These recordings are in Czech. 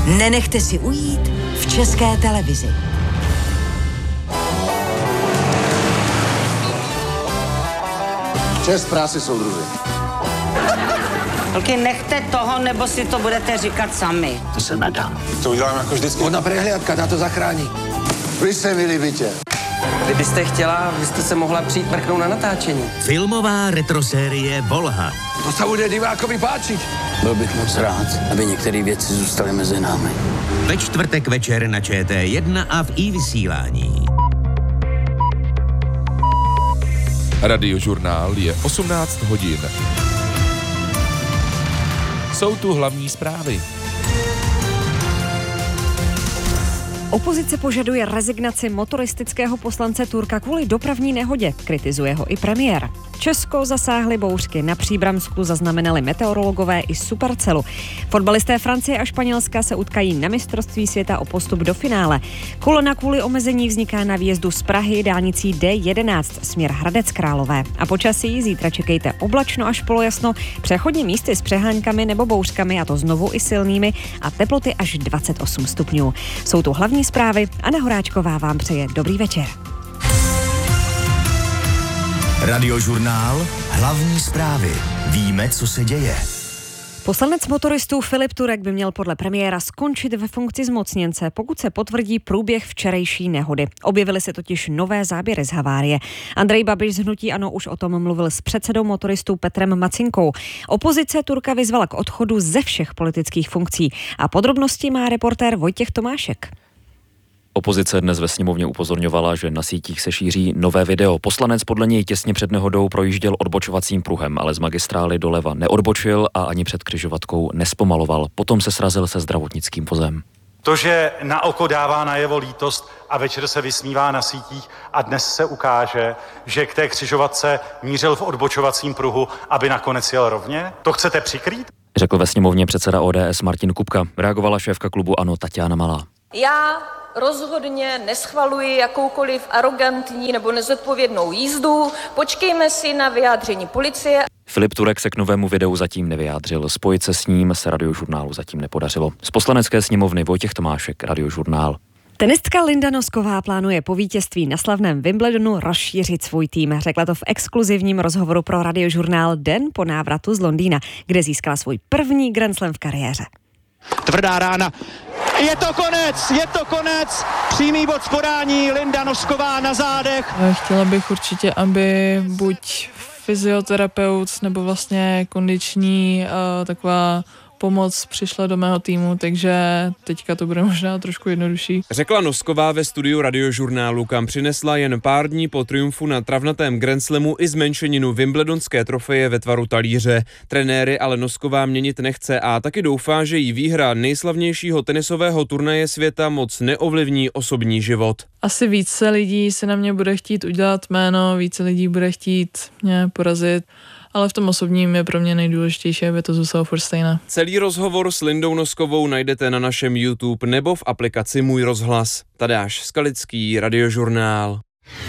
Nenechte si ujít v České televizi. Čest práci, soudruzi. Holky, nechte toho, nebo si to budete říkat sami. To se nedá. To udělám jako vždycky. Ona prehliadka, ta to zachrání. Vy se mi líbíte. Kdybyste chtěla, byste se mohla přijít mrknout na natáčení. Filmová retrosérie Volha. To se bude divákovi páčit. Byl bych moc rád, aby některé věci zůstaly mezi námi. Ve čtvrtek večer na ČT1 a v iVysílání. Radiožurnál je 18 hodin. Jsou tu hlavní zprávy. Opozice požaduje rezignaci motoristického poslance Turka kvůli dopravní nehodě. Kritizuje ho i premiér. Česko zasáhly bouřky. Na Příbramsku zaznamenali meteorologové i supercelu. Fotbalisté Francie a Španělska se utkají na mistrovství světa o postup do finále. Kolona kvůli omezení vzniká na výjezdu z Prahy dálnicí D11 směr Hradec Králové. A počasí zítra čekejte oblačno až polojasno, přechodně místy s přeháňkami nebo bouřkami, a to znovu i silnými, a teploty až 28 stupňů. Jsou tu hlavní zprávy. Anna Horáčková vám přeje dobrý večer. Radiožurnál, hlavní zprávy. Víme, co se děje. Poslanec motoristů Filip Turek by měl podle premiéra skončit ve funkci zmocněnce, pokud se potvrdí průběh včerejší nehody. Objevily se totiž nové záběry z havárie. Andrej Babiš z hnutí ANO už o tom mluvil s předsedou motoristů Petrem Macinkou. Opozice Turka vyzvala k odchodu ze všech politických funkcí. A podrobnosti má reportér Vojtěch Tomášek. Opozice dnes ve sněmovně upozorňovala, že na sítích se šíří nové video. Poslanec podle něj těsně před nehodou projížděl odbočovacím pruhem, ale z magistrály doleva neodbočil a ani před křižovatkou nespomaloval. Potom se srazil se zdravotnickým vozem. To, že na oko dává najevo lítost a večer se vysmívá na sítích a dnes se ukáže, že k té křižovatce mířil v odbočovacím pruhu, aby nakonec jel rovně? To chcete přikrýt? Řekl ve sněmovně předseda ODS Martin Kupka. Reagovala šéfka klubu ANO Taťána Malá. Já rozhodně neschvaluji jakoukoliv arrogantní nebo nezodpovědnou jízdu. Počkejme si na vyjádření policie. Filip Turek se k novému videu zatím nevyjádřil. Spojit se s ním se Radiožurnálu zatím nepodařilo. Z Poslanecké sněmovny Vojtěch Tomášek, Radiožurnál. Tenistka Linda Nosková plánuje po vítězství na slavném Wimbledonu rozšířit svůj tým. Řekla to v exkluzivním rozhovoru pro Radiožurnál den po návratu z Londýna, kde získala svůj první Grand Slam v kariéře. Tvrdá rána. Je to konec. Přímý bod z podání, Linda Nosková na zádech. Chtěla bych určitě, aby buď fyzioterapeut nebo vlastně kondiční taková pomoc přišla do mého týmu, takže teďka to bude možná trošku jednodušší. Řekla Nosková ve studiu Radiožurnálu, kam přinesla jen pár dní po triumfu na travnatém Grand Slamu i zmenšeninu wimbledonské trofeje ve tvaru talíře. Trenéry ale Nosková měnit nechce a taky doufá, že jí výhra nejslavnějšího tenisového turnaje světa moc neovlivní osobní život. Asi více lidí se na mě bude chtít udělat jméno, více lidí bude chtít mě porazit. Ale v tom osobním je pro mě nejdůležitější, aby to zůstalo furt stejné. Celý rozhovor s Lindou Noskovou najdete na našem YouTube nebo v aplikaci Můj rozhlas. Tadáš Skalický, Radiožurnál.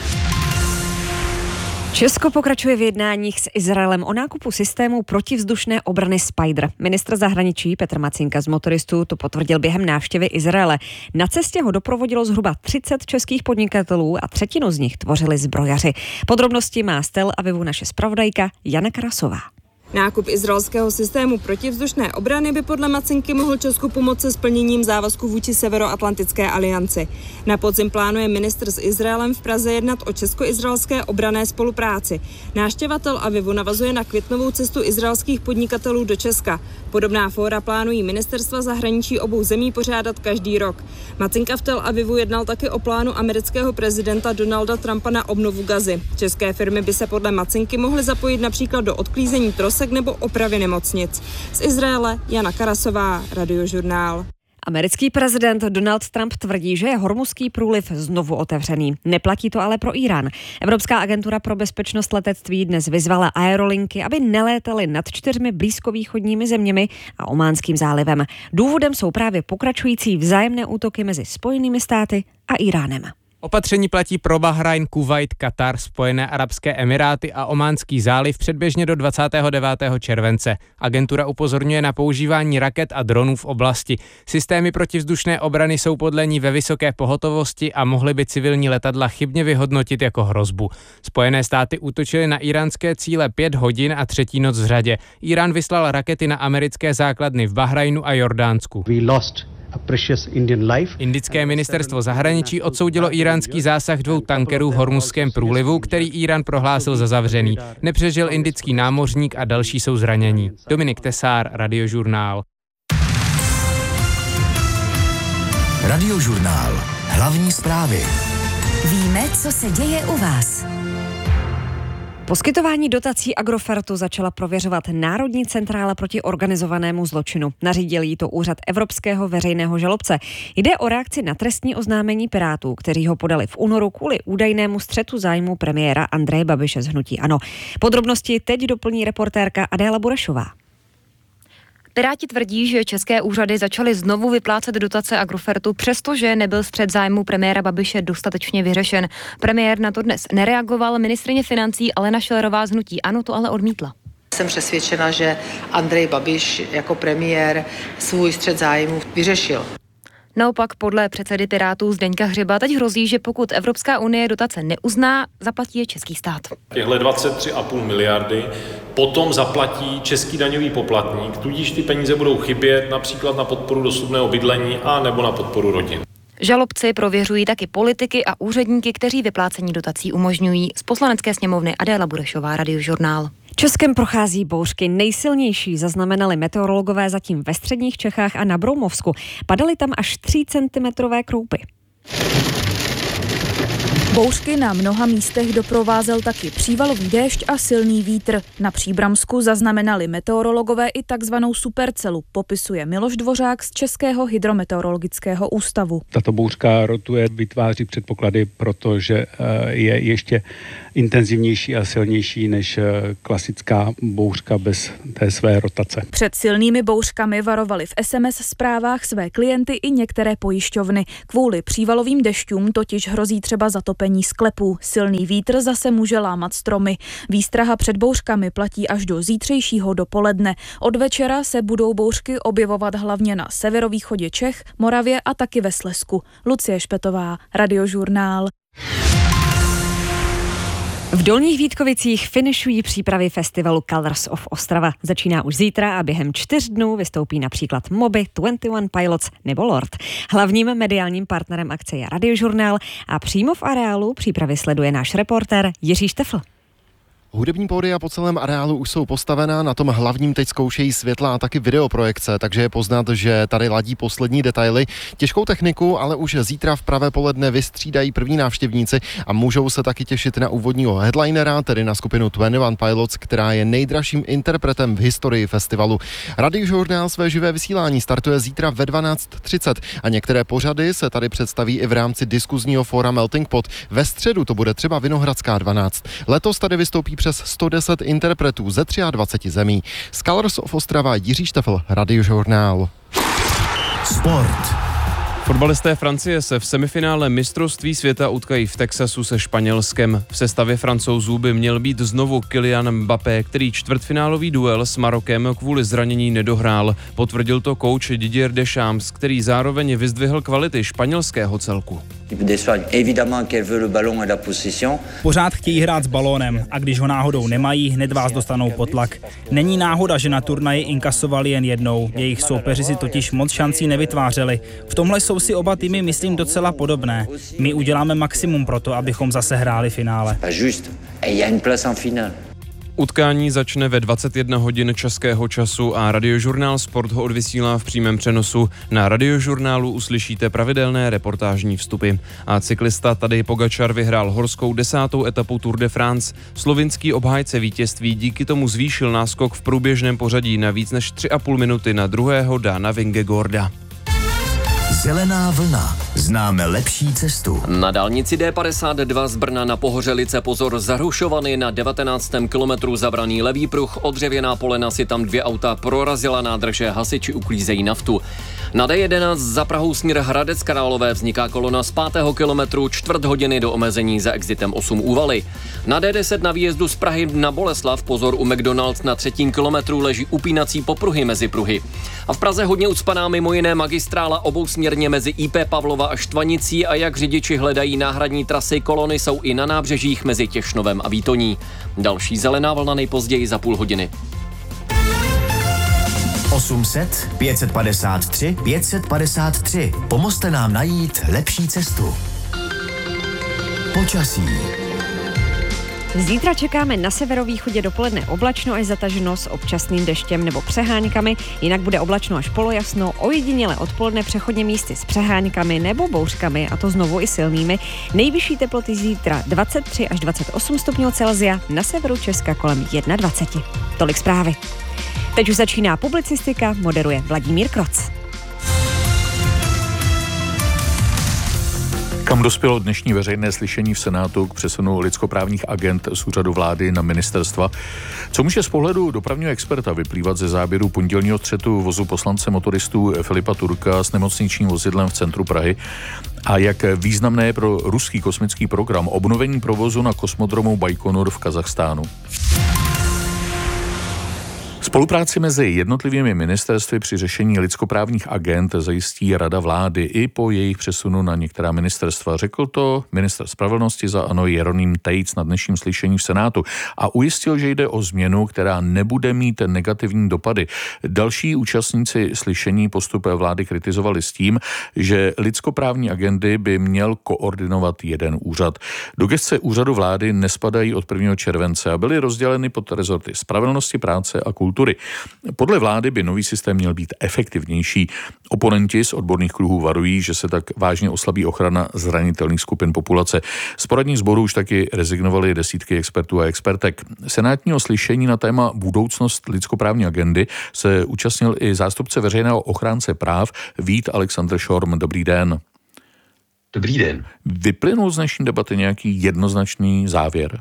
Česko pokračuje v jednáních s Izraelem o nákupu systému protivzdušné obrany Spider. Ministr zahraničí Petr Macinka z motoristů to potvrdil během návštěvy Izraele. Na cestě ho doprovodilo zhruba 30 českých podnikatelů a třetinu z nich tvořili zbrojaři. Podrobnosti má z Tel Avivu naše zpravodajka Jana Karasová. Nákup izraelského systému protivzdušné obrany by podle Macinky mohl Česku pomoci s plněním závazku vůči Severoatlantické alianci. Na podzim plánuje ministr s Izraelem v Praze jednat o česko-izraelské obranné spolupráci. Návštěva Tel Avivu navazuje na květnovou cestu izraelských podnikatelů do Česka. Podobná fóra plánují ministerstva zahraničí obou zemí pořádat každý rok. Macinka v Tel Avivu jednal taky o plánu amerického prezidenta Donalda Trumpa na obnovu Gazy. České firmy by se podle Macinky mohly zapojit například do odklízení trosek nebo opravy nemocnic. Z Izraele Jana Karasová, Radiožurnál. Americký prezident Donald Trump tvrdí, že je Hormuzský průliv znovu otevřený. Neplatí to ale pro Irán. Evropská agentura pro bezpečnost letectví dnes vyzvala aerolinky, aby nelétaly nad 4 blízkovýchodními zeměmi a Ománským zálivem. Důvodem jsou právě pokračující vzájemné útoky mezi Spojenými státy a Iránem. Opatření platí pro Bahrajn, Kuvajt, Katar, Spojené arabské emiráty a Ománský záliv předběžně do 29. července. Agentura upozorňuje na používání raket a dronů v oblasti. Systémy protivzdušné obrany jsou podle ní ve vysoké pohotovosti a mohly by civilní letadla chybně vyhodnotit jako hrozbu. Spojené státy útočily na iránské cíle 5 hodin a třetí noc v řadě. Irán vyslal rakety na americké základny v Bahrajnu a Jordánsku. Indické ministerstvo zahraničí odsoudilo iránský zásah 2 tankerů v Hormuzském průlivu, který Irán prohlásil za zavřený. Nepřežil indický námořník a další jsou zranění. Dominik Tesár, Radiožurnál. Radiožurnál. Hlavní zprávy. Víme, co se děje u vás. Poskytování dotací Agrofertu začala prověřovat Národní centrála proti organizovanému zločinu. Nařídil jí to úřad Evropského veřejného žalobce. Jde o reakci na trestní oznámení Pirátů, kteří ho podali v únoru kvůli údajnému střetu zájmu premiéra Andreje Babiše z hnutí ANO. Podrobnosti teď doplní reportérka Adéla Burešová. Piráti tvrdí, že české úřady začaly znovu vyplácet dotace Agrofertu, přestože nebyl střet zájmu premiéra Babiše dostatečně vyřešen. Premiér na to dnes nereagoval, ministryně financí Alena Schillerová z hnutí ANO to ale odmítla. Jsem přesvědčena, že Andrej Babiš jako premiér svůj střet zájmu vyřešil. Naopak podle předsedy Pirátů Zdeňka Hřiba teď hrozí, že pokud Evropská unie dotace neuzná, zaplatí je český stát. Těhle 23,5 miliardy potom zaplatí český daňový poplatník, tudíž ty peníze budou chybět například na podporu dostupného bydlení a nebo na podporu rodin. Žalobci prověřují taky politiky a úředníky, kteří vyplácení dotací umožňují. Z Poslanecké sněmovny Adéla Burešová, Radiožurnál. Českem prochází bouřky. Nejsilnější zaznamenali meteorologové zatím ve středních Čechách a na Broumovsku. Padaly tam až 3 centimetrové kroupy. Bouřky na mnoha místech doprovázel taky přívalový déšť a silný vítr. Na Příbramsku zaznamenali meteorologové i takzvanou supercelu, popisuje Miloš Dvořák z Českého hydrometeorologického ústavu. Tato bouřka rotuje, vytváří předpoklady, protože je ještě intenzivnější a silnější než klasická bouřka bez té své rotace. Před silnými bouřkami varovali v SMS zprávách své klienty i některé pojišťovny. Kvůli přívalovým dešťům totiž hrozí třeba zatopení sklepů. Silný vítr zase může lámat stromy. Výstraha před bouřkami platí až do zítřejšího dopoledne. Od večera se budou bouřky objevovat hlavně na severovýchodě Čech, Moravě a taky ve Slezsku. Lucie Špetová, Radiožurnál. V Dolních Vítkovicích finišují přípravy festivalu Colors of Ostrava. Začíná už zítra a během 4 dnů vystoupí například Moby, 21 Pilots nebo Lord. Hlavním mediálním partnerem akce je Radiožurnál a přímo v areálu přípravy sleduje náš reportér Jiří Štefl. Hudební pódia po celém areálu už jsou postavená, na tom hlavním teď zkoušejí světla a taky videoprojekce, takže je poznat, že tady ladí poslední detaily. Těžkou techniku, ale už zítra v pravé poledne vystřídají první návštěvníci a můžou se taky těšit na úvodního headlinera, tedy na skupinu 21 Pilots, která je nejdražším interpretem v historii festivalu. Radiožurnál své živé vysílání startuje zítra ve 12:30 a některé pořady se tady představí i v rámci diskuzního fóra Melting Pot. Ve středu to bude třeba Vinohradská 12. Letos tady vystoupí přes 110 interpretů ze 23 zemí. Z Colors of Ostrava Jiří Štefl, Radiožurnál. Sport. Fotbalisté Francie se v semifinále mistrovství světa utkají v Texasu se Španělskem. V sestavě Francouzů by měl být znovu Kylian Mbappé, který čtvrtfinálový duel s Marokem kvůli zranění nedohrál. Potvrdil to kouč Didier Deschamps, který zároveň vyzdvihl kvality španělského celku. Pořád chtějí hrát s balónem a když ho náhodou nemají, hned vás dostanou pod tlak. Není náhoda, že na turnaji inkasovali jen jednou. Jejich soupeři si totiž moc šancí nevytvářeli. V tomhle jsou si oba týmy, myslím, docela podobné. My uděláme maximum pro to, abychom zase hráli finále. Utkání začne ve 21 hodin českého času a Radiožurnál Sport ho odvysílá v přímém přenosu. Na Radiožurnálu uslyšíte pravidelné reportážní vstupy. A cyklista Tadej Pogačar vyhrál horskou 10. etapu Tour de France. Slovinský obhájce vítězství díky tomu zvýšil náskok v průběžném pořadí na víc než 3,5 minuty na druhého Dana Vingegaarda. Zelená vlna. Známe lepší cestu. Na dálnici D52 z Brna na Pohořelice pozor Zahrušovany, na 19. kilometru zabraný levý pruh, Odřevěná Polena si tam 2 auta prorazila nádrže, hasiči uklízejí naftu. Na D11 za Prahou směr Hradec Králové vzniká kolona z 5. kilometru, čtvrt hodiny do omezení za exitem 8 Úvaly. Na D10 na výjezdu z Prahy na Boleslav pozor u McDonald's, na 3. kilometru leží upínací popruhy mezi pruhy. A v Praze hodně ucpaná mimo jiné magistrála obousměrně mezi IP Pavlova a Štvanicí, a jak řidiči hledají náhradní trasy, kolony jsou i na nábřežích mezi Těšnovem a Výtoní. Další zelená vlna nejpozději za půl hodiny. 800 553 553. Pomozte nám najít lepší cestu. Počasí. Zítra čekáme na severovýchodě dopoledne oblačno až zataženo s občasným deštěm nebo přeháňkami, jinak bude oblačno až polojasno, ojediněle odpoledne přechodně místy s přeháňkami nebo bouřkami, a to znovu i silnými. Nejvyšší teploty zítra 23 až 28 stupňů Celsia, na severu Česka kolem 21. Tolik zprávy. Teď už začíná publicistika, moderuje Vladimír Kroc. Kam dospělo dnešní veřejné slyšení v Senátu k přesunu lidskoprávních agent z úřadu vlády na ministerstva? Co může z pohledu dopravního experta vyplývat ze záběru pondělního střetu vozu poslance motoristů Filipa Turka s nemocničním vozidlem v centru Prahy? A jak významné je pro ruský kosmický program obnovení provozu na kosmodromu Bajkonur v Kazachstánu? Spolupráci mezi jednotlivými ministerstvy při řešení lidskoprávních agend zajistí Rada vlády i po jejich přesunu na některá ministerstva. Řekl to ministr spravedlnosti za ANO Jeroným Tejc na dnešním slyšení v Senátu a ujistil, že jde o změnu, která nebude mít negativní dopady. Další účastníci slyšení postup vlády kritizovali s tím, že lidskoprávní agendy by měl koordinovat jeden úřad. Do gesce úřadu vlády nespadají od 1. července a byly rozděleny pod rezorty spravedlnosti, práce a kultury. Podle vlády by nový systém měl být efektivnější. Oponenti z odborných kruhů varují, že se tak vážně oslabí ochrana zranitelných skupin populace. Z poradních sborů už taky rezignovali desítky expertů a expertek. Senátního slyšení na téma budoucnost lidskoprávní agendy se účastnil i zástupce veřejného ochránce práv Vít Alexandr Šorm. Dobrý den. Dobrý den. Vyplynul z dnešní debaty nějaký jednoznačný závěr?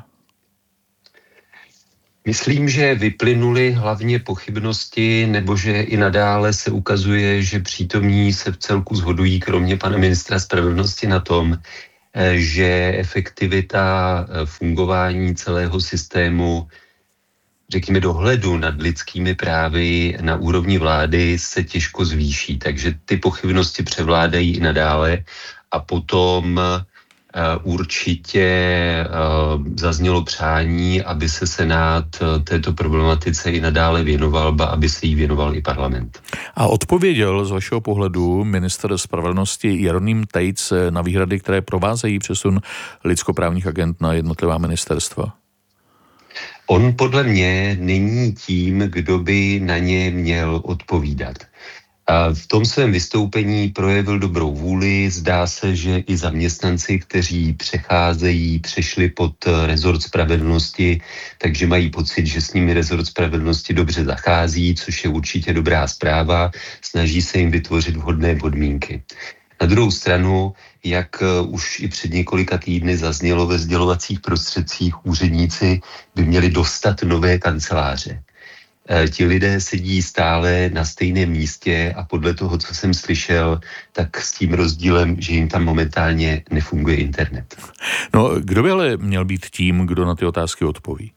Myslím, že vyplynuly hlavně pochybnosti, nebo že i nadále se ukazuje, že přítomní se v celku shodují, kromě pana ministra spravedlnosti, na tom, že efektivita fungování celého systému, řekněme, dohledu nad lidskými právy na úrovni vlády se těžko zvýší. Takže ty pochybnosti převládají i nadále a potom určitě zaznělo přání, aby se Senát této problematice i nadále věnoval, ba aby se jí věnoval i parlament. A odpověděl z vašeho pohledu ministr spravedlnosti Jeroným Tejc na výhrady, které provázejí přesun lidskoprávních agent na jednotlivá ministerstva? On podle mě není tím, kdo by na ně měl odpovídat. A v tom svém vystoupení projevil dobrou vůli, zdá se, že i zaměstnanci, kteří přešli pod rezort spravedlnosti, takže mají pocit, že s nimi rezort spravedlnosti dobře zachází, což je určitě dobrá zpráva, snaží se jim vytvořit vhodné podmínky. Na druhou stranu, jak už i před několika týdny zaznělo ve sdělovacích prostředcích, úředníci by měli dostat nové kanceláře. Ti lidé sedí stále na stejném místě a podle toho, co jsem slyšel, tak s tím rozdílem, že jim tam momentálně nefunguje internet. No, kdo by ale měl být tím, kdo na ty otázky odpoví?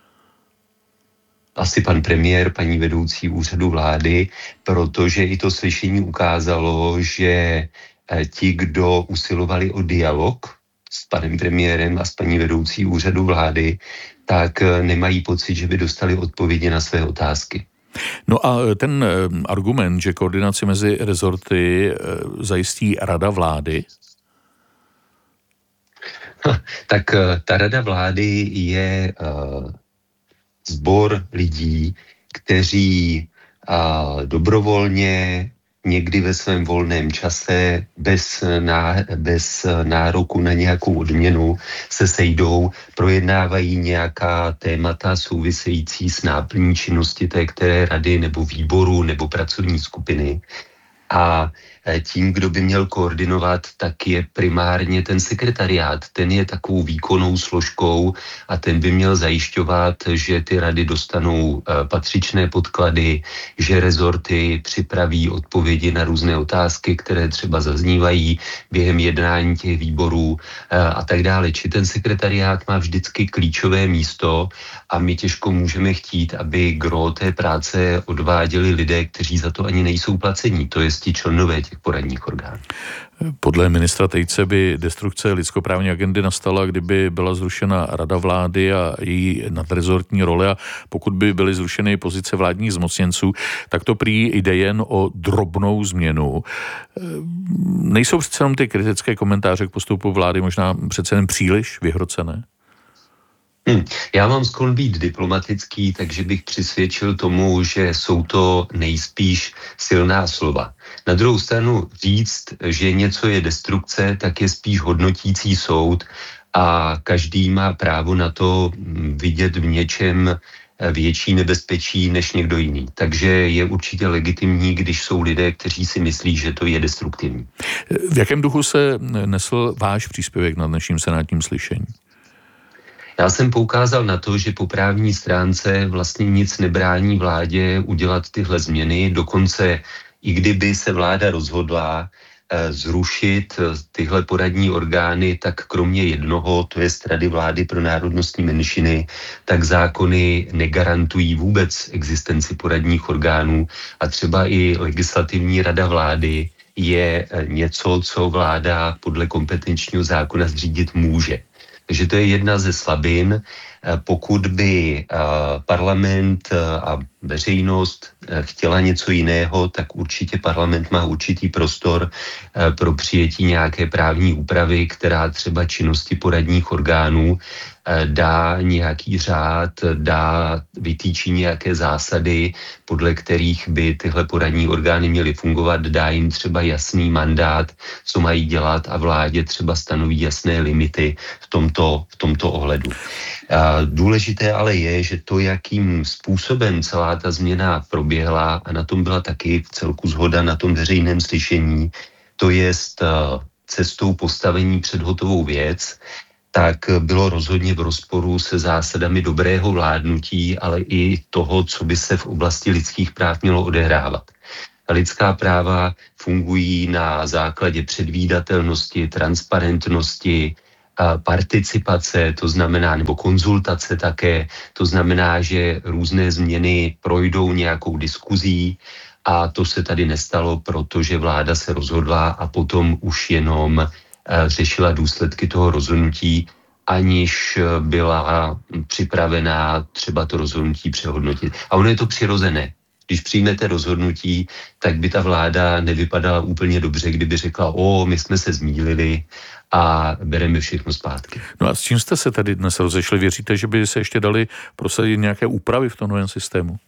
Asi pan premiér, paní vedoucí úřadu vlády, protože i to slyšení ukázalo, že ti, kdo usilovali o dialog s panem premiérem a s paní vedoucí úřadu vlády, tak nemají pocit, že by dostali odpovědi na své otázky. No a ten argument, že koordinaci mezi rezorty zajistí Rada vlády? Tak ta Rada vlády je sbor lidí, kteří dobrovolně někdy ve svém volném čase bez nároku na nějakou odměnu se sejdou, projednávají nějaká témata související s náplní činnosti té které rady nebo výboru nebo pracovní skupiny. A tím, kdo by měl koordinovat, tak je primárně ten sekretariát. Ten je takovou výkonnou složkou a ten by měl zajišťovat, že ty rady dostanou patřičné podklady, že rezorty připraví odpovědi na různé otázky, které třeba zaznívají během jednání těch výborů a tak dále. Či ten sekretariát má vždycky klíčové místo a my těžko můžeme chtít, aby gro té práce odváděli lidé, kteří za to ani nejsou placení, to jest ti členové těch poradních orgánů. Podle ministra Tejce by destrukce lidskoprávní agendy nastala, kdyby byla zrušena Rada vlády a její nadrezortní role a pokud by byly zrušeny pozice vládních zmocněnců, tak to prý jde jen o drobnou změnu. Nejsou přece jenom ty kritické komentáře k postupu vlády možná přece jen příliš vyhrocené? Já mám sklon být diplomatický, takže bych přisvědčil tomu, že jsou to nejspíš silná slova. Na druhou stranu říct, že něco je destrukce, tak je spíš hodnotící soud a každý má právo na to vidět v něčem větší nebezpečí než někdo jiný. Takže je určitě legitimní, když jsou lidé, kteří si myslí, že to je destruktivní. V jakém duchu se nesl váš příspěvek na dnešním senátním slyšení? Já jsem poukázal na to, že po právní stránce vlastně nic nebrání vládě udělat tyhle změny, dokonce i kdyby se vláda rozhodla zrušit tyhle poradní orgány, tak kromě jednoho, to je Rady vlády pro národnostní menšiny, tak zákony negarantují vůbec existenci poradních orgánů a třeba i legislativní rada vlády je něco, co vláda podle kompetenčního zákona zřídit může. Takže to je jedna ze slabin. Pokud by parlament a veřejnost chtěla něco jiného, tak určitě parlament má určitý prostor pro přijetí nějaké právní úpravy, která třeba činnosti poradních orgánů dá nějaký řád, vytýčí nějaké zásady, podle kterých by tyhle poradní orgány měly fungovat, dá jim třeba jasný mandát, co mají dělat a vládě třeba stanoví jasné limity v tomto ohledu. Důležité ale je, že to, jakým způsobem celá ta změna proběhla, a na tom byla taky v celku shoda na tom veřejném slyšení, to jest cestou postavení před hotovou věc, tak bylo rozhodně v rozporu se zásadami dobrého vládnutí, ale i toho, co by se v oblasti lidských práv mělo odehrávat. Lidská práva fungují na základě předvídatelnosti, transparentnosti, participace, to znamená, nebo konzultace také, to znamená, že různé změny projdou nějakou diskuzí a to se tady nestalo, protože vláda se rozhodla a potom už jenom řešila důsledky toho rozhodnutí, aniž byla připravená třeba to rozhodnutí přehodnotit. A ono je to přirozené. Když přijmete rozhodnutí, tak by ta vláda nevypadala úplně dobře, kdyby řekla, my jsme se zmýlili a bereme všechno zpátky. No a s čím jste se tady dnes rozešli? Věříte, že by se ještě dali prosadit nějaké úpravy v tom novém systému?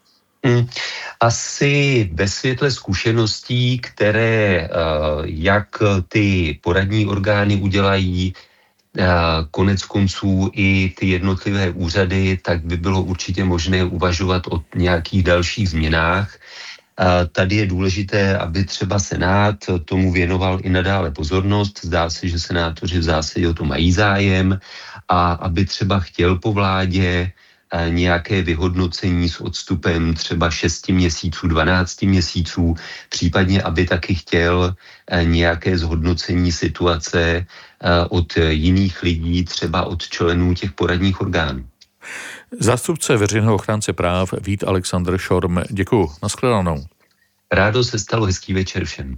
Asi ve světle zkušeností, které jak ty poradní orgány udělají, konec konců i ty jednotlivé úřady, tak by bylo určitě možné uvažovat o nějakých dalších změnách. Tady je důležité, aby třeba Senát tomu věnoval i nadále pozornost. Zdá se, že senátoři v zásadě o to mají zájem a aby třeba chtěl po vládě nějaké vyhodnocení s odstupem třeba 6 měsíců, 12 měsíců, případně aby taky chtěl nějaké zhodnocení situace od jiných lidí, třeba od členů těch poradních orgánů. Zástupce veřejného ochránce práv Vít Alexander Šorm. Děkuju. Nashledanou. Rádo se stalo, hezký večer všem.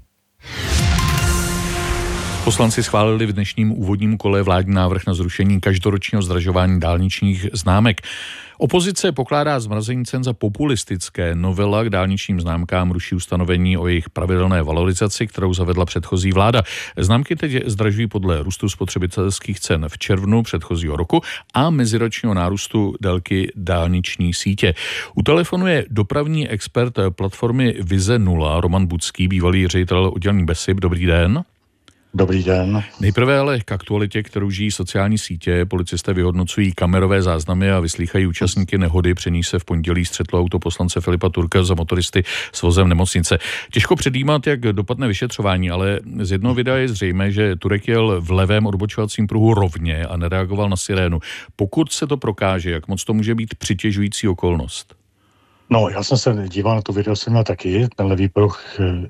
Poslanci schválili v dnešním úvodním kole vládní návrh na zrušení každoročního zdražování dálničních známek. Opozice pokládá zmrazení cen za populistické. Novela k dálničním známkám ruší ustanovení o jejich pravidelné valorizaci, kterou zavedla předchozí vláda. Známky teď zdražují podle růstu spotřebitelských cen v červnu předchozího roku a meziročního nárůstu délky dálniční sítě. U telefonu je dopravní expert platformy Vize 0 Roman Budský, bývalý ředitel oddělení BESIP. Dobrý den. Dobrý den. Nejprve ale k aktualitě, kterou žijí sociální sítě. Policisté vyhodnocují kamerové záznamy a vyslýchají účastníky nehody, při níž se v pondělí střetlo auto poslance Filipa Turka za motoristy s vozem nemocnice. Těžko předjímat, jak dopadne vyšetřování, ale z jednoho videa je zřejmé, že Turek jel v levém odbočovacím pruhu rovně a nereagoval na sirénu. Pokud se to prokáže, jak moc to může být přitěžující okolnost? No, já jsem se díval na to video, jsem měl taky, ten levý pruh,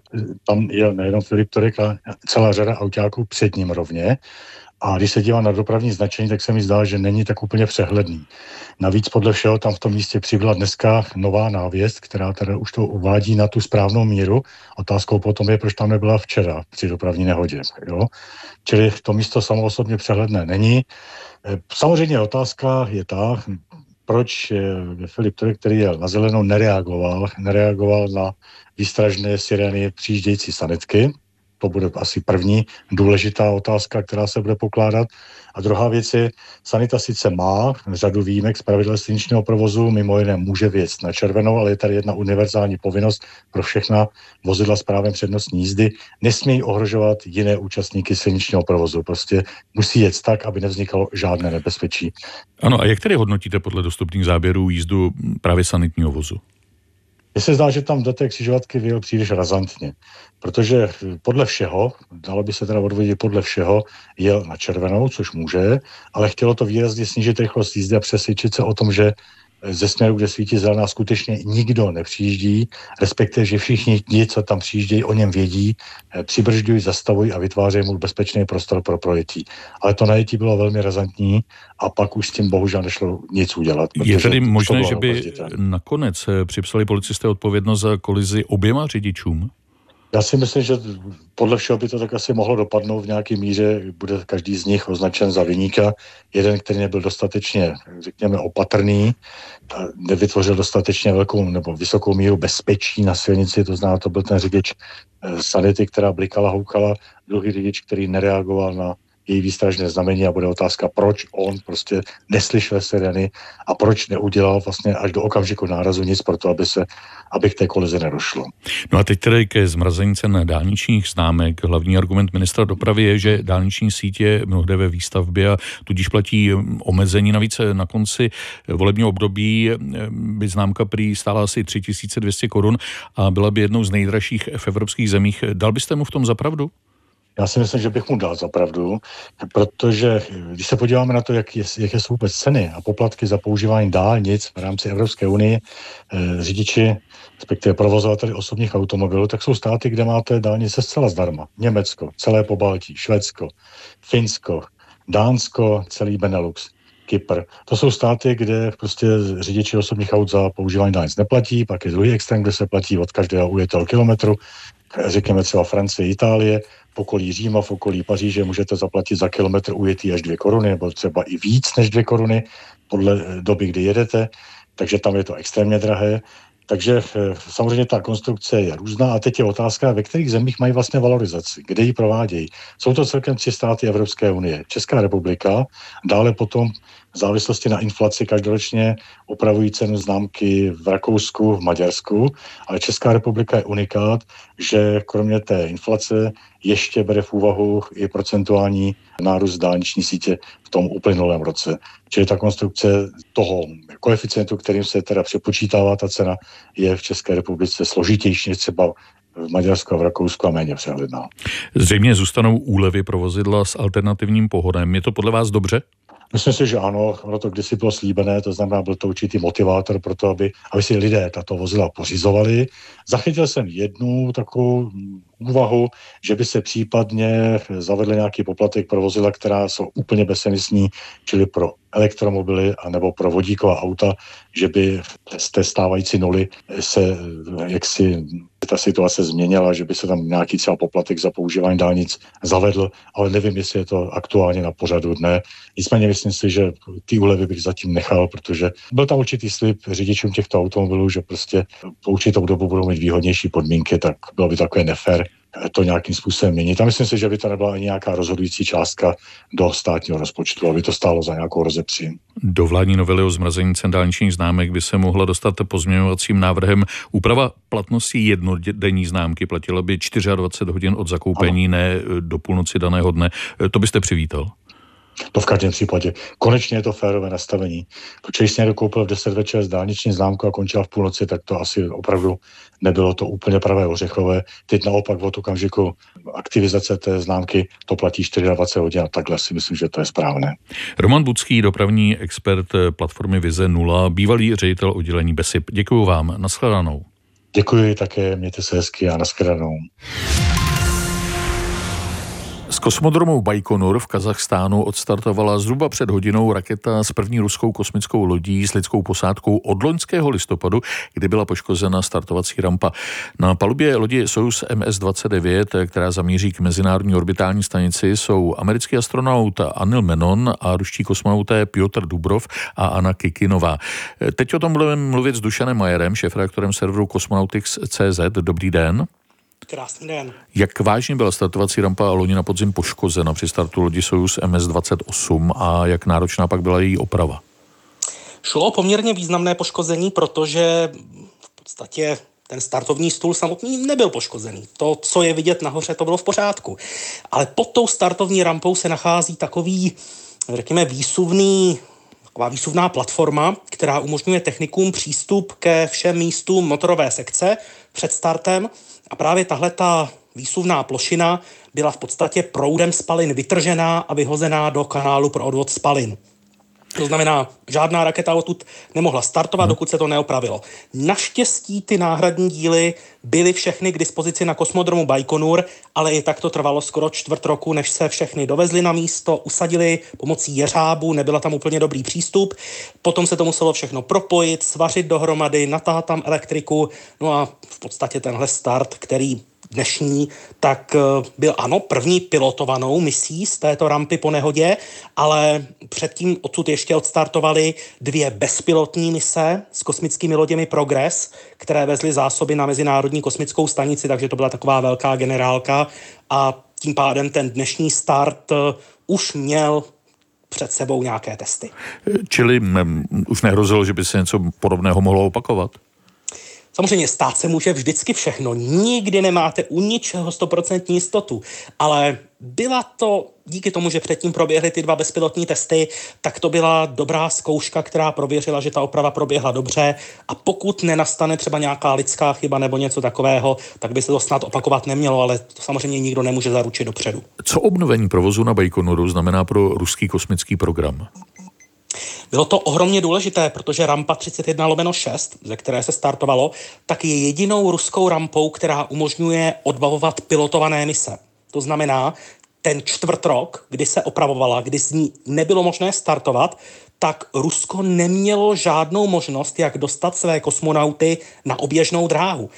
tam jel nejenom Filip Turek, ale celá řada autáků před ním rovně. A když se dívám na dopravní značení, tak se mi zdá, že není tak úplně přehledný. Navíc podle všeho tam v tom místě přibyla dneska nová návěst, která teda už to uvádí na tu správnou míru. Otázkou potom je, proč tam nebyla včera při dopravní nehodě. Jo? Čili to místo samo osobně přehledné není. Samozřejmě otázka je ta, proč Filip Turek, který jel na zelenou, nereagoval na výstražné sirény přijíždějící sanitky. To bude asi první důležitá otázka, která se bude pokládat. A druhá věc je, sanita sice má řadu výjimek z pravidel silničního provozu, mimo jiné může vjet na červenou, ale je tady jedna univerzální povinnost pro všechna vozidla s právem přednostní jízdy. Nesmějí ohrožovat jiné účastníky silničního provozu. Prostě musí jet tak, aby nevznikalo žádné nebezpečí. Ano, a jak tedy hodnotíte podle dostupných záběrů jízdu právě sanitního vozu? Mně se zdá, že tam do té křižovatky vyjel příliš razantně, protože podle všeho, dalo by se teda odvodit podle všeho, jel na červenou, což může, ale chtělo to výrazně snížit rychlost jízdy a přesvědčit se o tom, že ze směru, kde svítí zelená, skutečně nikdo nepřijíždí, respektive, že všichni ti, co tam přijíždějí, o něm vědí, přibržďují, zastavují a vytvářejí mu bezpečný prostor pro projetí. Ale to najetí bylo velmi razantní a pak už s tím bohužel nešlo nic udělat. Je tedy možné, že by nakonec připsali policisté odpovědnost za kolizi oběma řidičům? Já si myslím, že podle všeho by to tak asi mohlo dopadnout v nějaké míře, bude každý z nich označen za viníka. Jeden, který nebyl dostatečně, řekněme, opatrný, nevytvořil dostatečně velkou nebo vysokou míru bezpečí na silnici, to znamená, to byl ten řidič sanity, která blikala, houkala, druhý řidič, který nereagoval na její výstražné znamení a bude otázka, proč on prostě neslyšel sirény a proč neudělal vlastně až do okamžiku nárazu nic pro to, aby k té kolizi nedošlo. No a teď tedy ke zmrazení cen dálničních známek. Hlavní argument ministra dopravy je, že dálniční síť je mnohde ve výstavbě a tudíž platí omezení. Navíc na konci volebního období by známka prý stála asi 3200 korun a byla by jednou z nejdražších v evropských zemích. Dal byste mu v tom za pravdu? Já si myslím, že bych mu dal za pravdu, protože když se podíváme na to, jaké jsou vůbec ceny a poplatky za používání dálnic v rámci Evropské unie, řidiči, respektive provozovateli osobních automobilů, tak jsou státy, kde máte dálnice zcela zdarma. Německo, celé Pobaltí, Švédsko, Finsko, Dánsko, celý Benelux, Kypr. To jsou státy, kde prostě řidiči osobních aut za používání dálnic neplatí, pak je druhý extrém, kde se platí od každého ujetého kilometru, řekněme třeba Francie, Itálie, v okolí Říma, v okolí Paříže můžete zaplatit za kilometr ujetý až 2 koruny, nebo třeba i víc než 2 koruny, podle doby, kdy jedete, takže tam je to extrémně drahé. Takže samozřejmě ta konstrukce je různá a teď je otázka, ve kterých zemích mají vlastně valorizaci, kde ji provádějí. Jsou to celkem 3 státy Evropské unie. Česká republika, dále potom v závislosti na inflaci každoročně upravují cenu známky v Rakousku, v Maďarsku, ale Česká republika je unikát, že kromě té inflace ještě bere v úvahu i procentuální nárůst dálniční sítě v tom uplynulém roce. Čili ta konstrukce toho koeficientu, kterým se teda přepočítává ta cena, je v České republice složitější než třeba v Maďarsku a v Rakousku a méně přehledná. Zřejmě zůstanou úlevy pro vozidla s alternativním pohonem. Je to podle vás dobře? Myslím si, že ano, ono to kdysi bylo slíbené, to znamená, byl to určitý motivátor pro to, aby si lidé tato vozidla pořizovali. Zachytil jsem jednu takovou úvahu, že by se případně zavedl nějaký poplatek pro vozidla, která jsou úplně bezemisní, čili pro elektromobily anebo pro vodíková auta, že by z té stávající nuly se jaksi ta situace změnila, že by se tam nějaký třeba poplatek za používání dálnic zavedl, ale nevím, jestli je to aktuálně na pořadu dne. Nicméně myslím si, že ty úlevy bych zatím nechal, protože byl tam určitý slib řidičům těchto automobilů, že prostě po určitou dobu budou mít výhodnější podmínky, tak bylo by takové nefér to nějakým způsobem měnit. A myslím si, že by to nebyla ani nějaká rozhodující částka do státního rozpočtu, aby to stálo za nějakou rozepřím. Do vládní novely o zmrazení cen dálničních známek by se mohla dostat pozměňovacím návrhem úprava platnosti jednodenní známky. Platila by 24 hodin od zakoupení, ne do půlnoci daného dne. To byste přivítal? To v každém případě. Konečně je to férové nastavení. Protože když jsi někdo koupil v 10 večer z dálniční známku a končila v půlnoci, tak to asi opravdu nebylo to úplně pravé ořechové. Teď naopak od okamžiku aktivizace té známky to platí 24 hodin a takhle si myslím, že to je správné. Roman Budský, dopravní expert platformy Vize 0, bývalý ředitel oddělení BESIP. Děkuju vám. Nashledanou. Děkuji také, mějte se hezky a nashledanou. Z kosmodromu Bajkonur v Kazachstánu odstartovala zhruba před hodinou raketa s první ruskou kosmickou lodí s lidskou posádkou od loňského listopadu, kdy byla poškozena startovací rampa. Na palubě lodi Sojuz MS-29, která zamíří k mezinárodní orbitální stanici, jsou americký astronaut Anil Menon a ruští kosmonauté Pjotr Dubrov a Anna Kikinová. Teď o tom budeme mluvit s Dušanem Majerem, šéfredaktorem serveru Cosmonautics.cz. Dobrý den. Krásný den. Jak vážně byla startovací rampa loni na podzim poškozena při startu lodi Sojuz MS-28 a jak náročná pak byla její oprava? Šlo o poměrně významné poškození, protože v podstatě ten startovní stůl samotný nebyl poškozený. To, co je vidět nahoře, to bylo v pořádku. Ale pod tou startovní rampou se nachází takový, řekněme, taková výsuvná platforma, která umožňuje technikům přístup ke všem místům motorové sekce před startem. A právě tahleta výsuvná plošina byla v podstatě proudem spalin vytržená a vyhozená do kanálu pro odvod spalin. To znamená, žádná raketa odtud nemohla startovat, dokud se to neopravilo. Naštěstí ty náhradní díly byly všechny k dispozici na kosmodromu Bajkonur, ale i tak to trvalo skoro 4 roku, než se všechny dovezli na místo, usadili pomocí jeřábu, nebyla tam úplně dobrý přístup. Potom se to muselo všechno propojit, svařit dohromady, natáhat tam elektriku. No a v podstatě tenhle start, který dnešní, tak byl první pilotovanou misí z této rampy po nehodě, ale předtím odsud ještě odstartovaly 2 bezpilotní mise s kosmickými loděmi Progress, které vezly zásoby na Mezinárodní kosmickou stanici, takže to byla taková velká generálka a tím pádem ten dnešní start už měl před sebou nějaké testy. Čili už nehrozilo, že by se něco podobného mohlo opakovat? Samozřejmě stát se může vždycky všechno, nikdy nemáte u ničeho 100% jistotu, ale byla to, díky tomu, že předtím proběhly ty 2 bezpilotní testy, tak to byla dobrá zkouška, která prověřila, že ta oprava proběhla dobře a pokud nenastane třeba nějaká lidská chyba nebo něco takového, tak by se to snad opakovat nemělo, ale to samozřejmě nikdo nemůže zaručit dopředu. Co obnovení provozu na Bajkonuru znamená pro ruský kosmický program? Bylo to ohromně důležité, protože rampa 31/6, ze které se startovalo, tak je jedinou ruskou rampou, která umožňuje odbavovat pilotované mise. To znamená, ten 4. rok, kdy se opravovala, kdy z ní nebylo možné startovat, tak Rusko nemělo žádnou možnost, jak dostat své kosmonauty na oběžnou dráhu.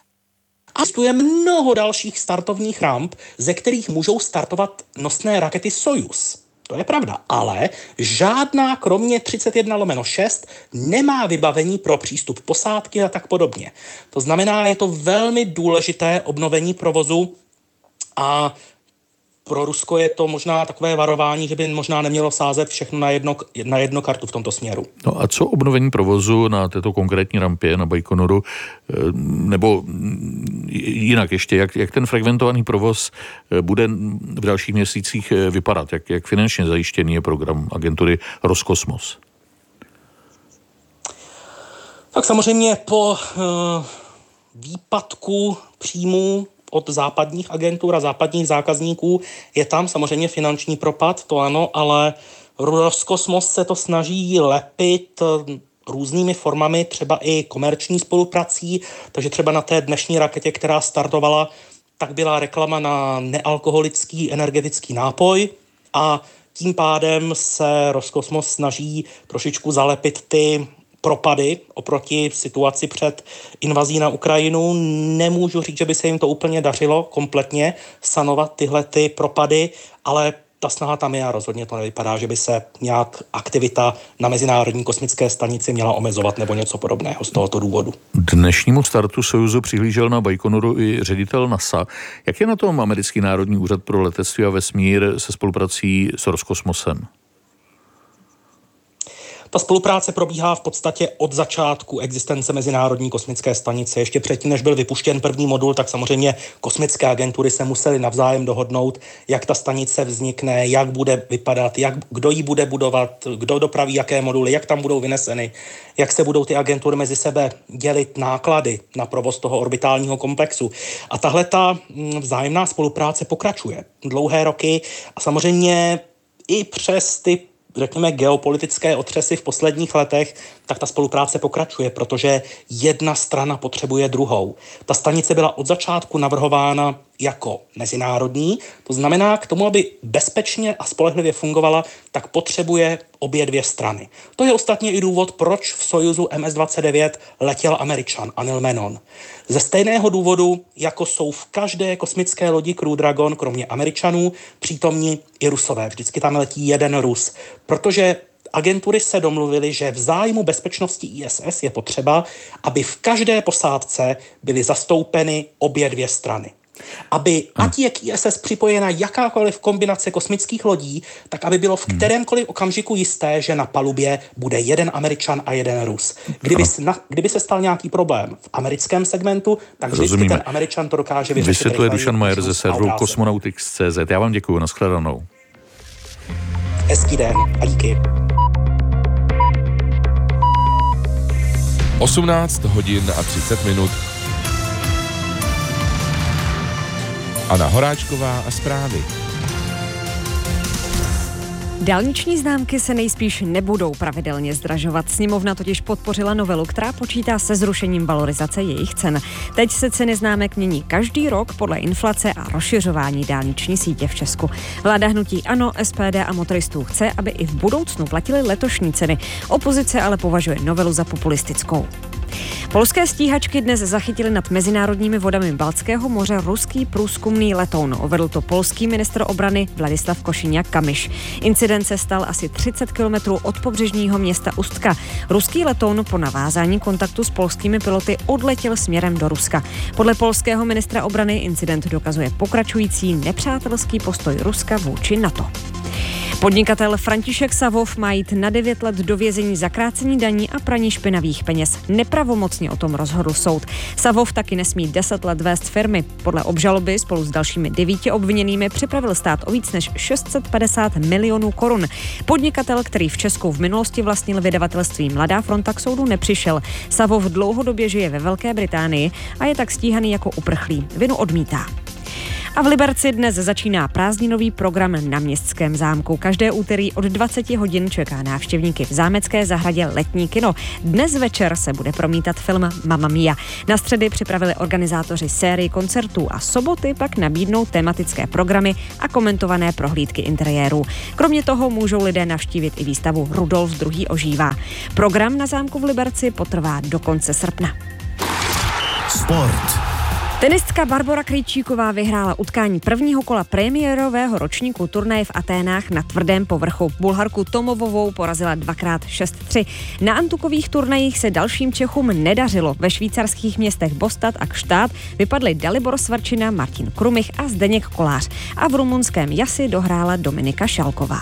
A existuje mnoho dalších startovních ramp, ze kterých můžou startovat nosné rakety Sojuz. To je pravda, ale žádná kromě 31/6 nemá vybavení pro přístup posádky a tak podobně. To znamená, je to velmi důležité obnovení provozu a pro Rusko je to možná takové varování, že by možná nemělo sázet všechno na jedno kartu v tomto směru. No a co obnovení provozu na této konkrétní rampě na Bajkonuru, nebo jinak ještě, jak ten fragmentovaný provoz bude v dalších měsících vypadat? Jak finančně zajištěný je program agentury Roskosmos? Tak samozřejmě po výpadku příjmů od západních agentur a západních zákazníků je tam samozřejmě finanční propad, to ano, ale Roskosmos se to snaží lepit různými formami, třeba i komerční spoluprací, takže třeba na té dnešní raketě, která startovala, tak byla reklama na nealkoholický energetický nápoj a tím pádem se Roskosmos snaží trošičku zalepit ty propady oproti situaci před invazí na Ukrajinu. Nemůžu říct, že by se jim to úplně dařilo kompletně sanovat tyhle ty propady, ale ta snaha tam je a rozhodně to nevypadá, že by se nějak aktivita na Mezinárodní kosmické stanici měla omezovat nebo něco podobného z tohoto důvodu. Dnešnímu startu Sojuzu přihlížel na Bajkonuru i ředitel NASA. Jak je na tom Americký národní úřad pro letectví a vesmír se spoluprací s Roskosmosem? Ta spolupráce probíhá v podstatě od začátku existence Mezinárodní kosmické stanice. Ještě předtím, než byl vypuštěn první modul, tak samozřejmě kosmické agentury se musely navzájem dohodnout, jak ta stanice vznikne, jak bude vypadat, kdo ji bude budovat, kdo dopraví jaké moduly, jak tam budou vyneseny, jak se budou ty agentury mezi sebe dělit náklady na provoz toho orbitálního komplexu. A tahle ta vzájemná spolupráce pokračuje dlouhé roky a samozřejmě i přes ty řekněme geopolitické otřesy v posledních letech, tak ta spolupráce pokračuje, protože jedna strana potřebuje druhou. Ta stanice byla od začátku navrhována jako mezinárodní, to znamená k tomu, aby bezpečně a spolehlivě fungovala, tak potřebuje obě dvě strany. To je ostatně i důvod, proč v Sojuzu MS-29 letěl Američan Anil Menon. Ze stejného důvodu, jako jsou v každé kosmické lodi Crew Dragon, kromě Američanů, přítomní i Rusové. Vždycky tam letí jeden Rus, protože agentury se domluvily, že v zájmu bezpečnosti ISS je potřeba, aby v každé posádce byly zastoupeny obě dvě strany. Aby, ať je k ISS připojena jakákoliv kombinace kosmických lodí, tak aby bylo v kterémkoliv okamžiku jisté, že na palubě bude jeden Američan a jeden Rus. Kdyby se stal nějaký problém v americkém segmentu, tak vždycky ten Američan to dokáže vyřešit. Vysvětluje Dušan Majer ze serveru Cosmonautics.cz. Já vám děkuji, nashledanou. Hezký den a díky. 18 hodin a 30 minut. Anna Horáčková a zprávy. Dálniční známky se nejspíš nebudou pravidelně zdražovat. Sněmovna totiž podpořila novelu, která počítá se zrušením valorizace jejich cen. Teď se ceny známek mění každý rok podle inflace a rozšiřování dálniční sítě v Česku. Vláda hnutí ANO, SPD a motoristů chce, aby i v budoucnu platily letošní ceny. Opozice ale považuje novelu za populistickou. Polské stíhačky dnes zachytily nad mezinárodními vodami Baltského moře ruský průzkumný letoun. Uvedl to polský ministr obrany Vladislav Košiniak-Kamyš. Incident se stal asi 30 kilometrů od pobřežního města Ustka. Ruský letoun po navázání kontaktu s polskými piloty odletěl směrem do Ruska. Podle polského ministra obrany incident dokazuje pokračující nepřátelský postoj Ruska vůči NATO. Podnikatel František Savov má jít na 9 let do vězení za krácení daní a praní špinavých peněz. Nepravomocně o tom rozhodl soud. Savov taky nesmí 10 let vést firmy. Podle obžaloby spolu s dalšími 9 obviněnými připravil stát o víc než 650 milionů korun. Podnikatel, který v Česku v minulosti vlastnil vydavatelství Mladá fronta, k soudu nepřišel. Savov dlouhodobě žije ve Velké Británii a je tak stíhaný jako uprchlý. Vinu odmítá. A v Liberci dnes začíná prázdninový program na Městském zámku. Každé úterý od 20 hodin čeká návštěvníky v zámecké zahradě letní kino. Dnes večer se bude promítat film Mamma Mia. Na středy připravili organizátoři sérii koncertů a soboty pak nabídnou tematické programy a komentované prohlídky interiérů. Kromě toho můžou lidé navštívit i výstavu Rudolf II. Ožívá. Program na zámku v Liberci potrvá do konce srpna. Sport. Tenistka Barbora Krejčíková vyhrála utkání prvního kola premiérového ročníku turnaje v Aténách na tvrdém povrchu. Bulharku Tomovovou porazila 2x 6-3. Na antukových turnajích se dalším Čechům nedařilo. Ve švýcarských městech Bostad a Gstad vypadli Dalibor Svarčina, Martin Krumich a Zdeněk Kolář. A v rumunském Jasi dohrála Dominika Šalková.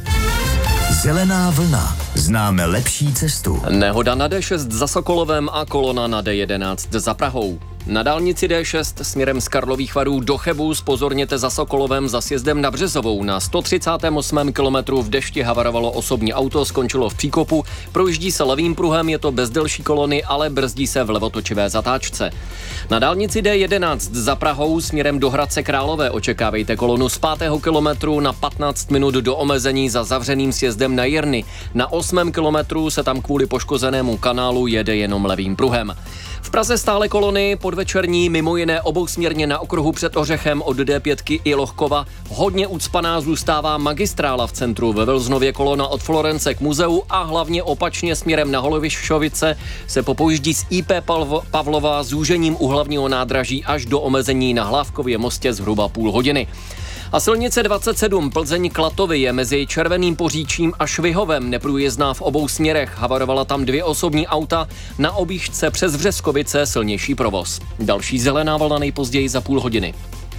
Zelená vlna. Známe lepší cestu. Nehoda na D6 za Sokolovem a kolona na D11 za Prahou. Na dálnici D6 směrem z Karlových Varů do Chebu zpozorněte za Sokolovem za sjezdem na Březovou. Na 138. kilometru v dešti havarovalo osobní auto, skončilo v příkopu. Projíždí se levým pruhem, je to bez delší kolony, ale brzdí se v levotočivé zatáčce. Na dálnici D11 za Prahou směrem do Hradce Králové očekávejte kolonu z 5. kilometru na 15 minut do omezení za zavřeným sjezdem na Jirny. Na 8. kilometru se tam kvůli poškozenému kanálu jede jenom levým pruhem. V Praze stále kolony podvečerní, mimo jiné obousměrně na okruhu před Ořechem od D5 i Lohkova. Hodně ucpaná zůstává magistrála v centru. Ve Velznově kolona od Florence k muzeu a hlavně opačně směrem na Holovyšovice se popojíždí z IP Pavlova zúžením u hlavního nádraží až do omezení na Hlávkově mostě zhruba půl hodiny. A silnice 27 Plzeň-Klatovy je mezi Červeným Poříčím a Švihovem neprůjezdná v obou směrech. Havarovala tam 2 osobní auta, na objížďce přes Vřeskovice silnější provoz. Další zelená vlna nejpozději za půl hodiny.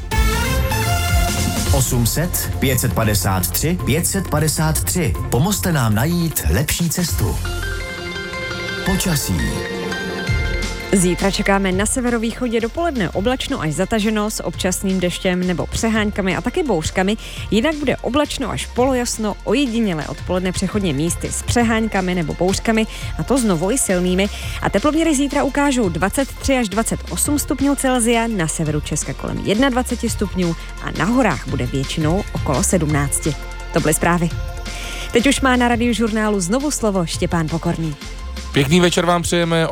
800 553 553. Pomozte nám najít lepší cestu. Počasí. Zítra čekáme na severovýchodě dopoledne oblačno až zataženo s občasným deštěm nebo přeháňkami a taky bouřkami. Jinak bude oblačno až polojasno, ojediněle odpoledne přechodně místy s přeháňkami nebo bouřkami, a to znovu i silnými. A teploměry zítra ukážou 23 až 28 stupňů Celsia, na severu Česka kolem 21 stupňů a na horách bude většinou okolo 17. To byly zprávy. Teď už má na Radiožurnálu znovu slovo Štěpán Pokorný. Pěkný večer vám přejeme,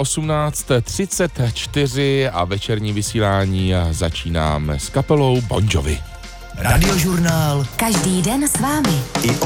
18:34 a večerní vysílání začínáme s kapelou Bon Jovi. Radiožurnál. Každý den s vámi. I